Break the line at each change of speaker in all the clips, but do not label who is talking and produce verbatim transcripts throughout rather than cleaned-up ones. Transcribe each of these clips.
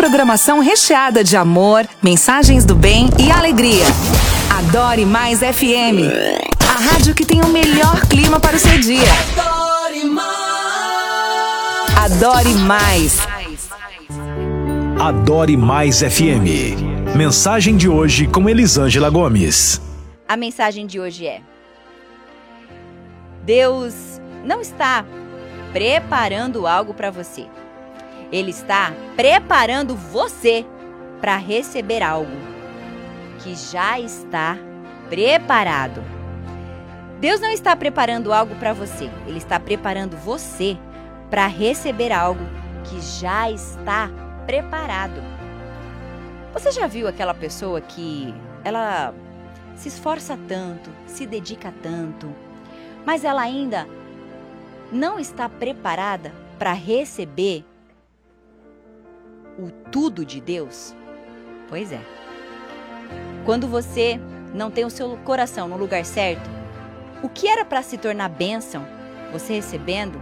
programação recheada de amor, mensagens do bem e alegria. Adore Mais F M, a rádio que tem o melhor clima para o seu dia. Adore Mais. Adore Mais.
Adore Mais F M. Mensagem de hoje com Elisângela Gomes.
A mensagem de hoje é: Deus não está preparando algo para você. Ele está preparando você para receber algo que já está preparado. Deus não está preparando algo para você. Ele está preparando você para receber algo que já está preparado. Você já viu aquela pessoa que ela se esforça tanto, se dedica tanto, mas ela ainda não está preparada para receber o tudo de Deus? Pois é. Quando você não tem o seu coração no lugar certo, o que era para se tornar bênção, você recebendo,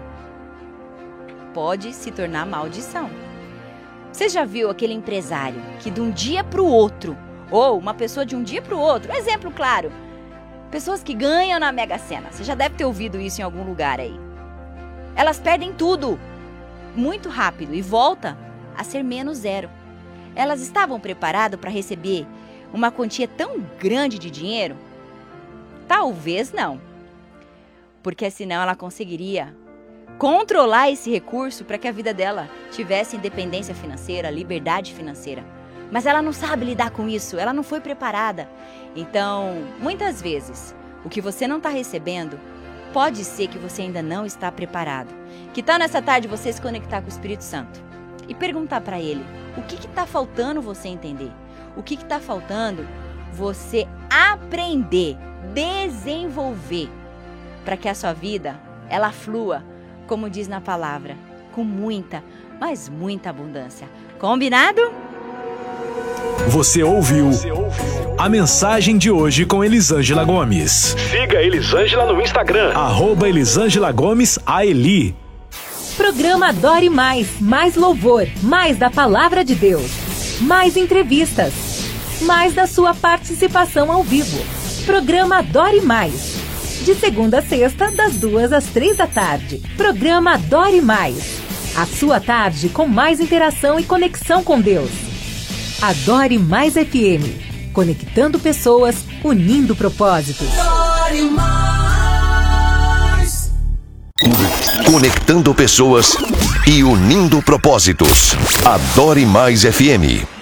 pode se tornar maldição. Você já viu aquele empresário que de um dia para o outro, ou uma pessoa de um dia para o outro, um exemplo claro, pessoas que ganham na Mega Sena, você já deve ter ouvido isso em algum lugar aí. Elas perdem tudo muito rápido e volta a ser menos zero. Elas estavam preparadas para receber uma quantia tão grande de dinheiro? Talvez não. Porque senão ela conseguiria controlar esse recurso para que a vida dela tivesse independência financeira, liberdade financeira. Mas ela não sabe lidar com isso, ela não foi preparada. Então, muitas vezes, o que você não está recebendo, pode ser que você ainda não está preparado. Que tal nessa tarde você se conectar com o Espírito Santo e perguntar para ele o que está faltando você entender, o que está faltando você aprender, desenvolver, para que a sua vida ela flua, como diz na palavra, com muita, mas muita abundância. Combinado?
Você ouviu a mensagem de hoje com Elisângela Gomes. Siga Elisângela no Instagram, arroba Elisângela Gomes A Eli.
Programa Adore Mais, mais louvor, mais da palavra de Deus, mais entrevistas, mais da sua participação ao vivo. Programa Adore Mais, de segunda a sexta, das duas às três da tarde. Programa Adore Mais, a sua tarde com mais interação e conexão com Deus. Adore Mais F M, conectando pessoas, unindo propósitos. Adore Mais.
Conectando pessoas e unindo propósitos. Adore Mais F M.